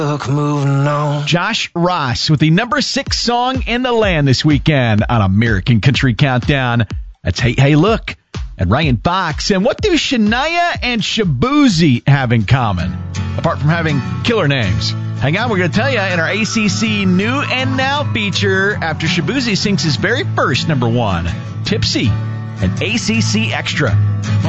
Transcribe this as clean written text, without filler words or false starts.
Moving on. Josh Ross with the number 6 song in the land this weekend on American Country Countdown. That's Hey Hey Look and Ryan Fox. And what do Shania and Shaboozey have in common, apart from having killer names? Hang on, we're going to tell you in our ACC New and Now feature after Shaboozey sings his very first number 1, Tipsy, and ACC Extra.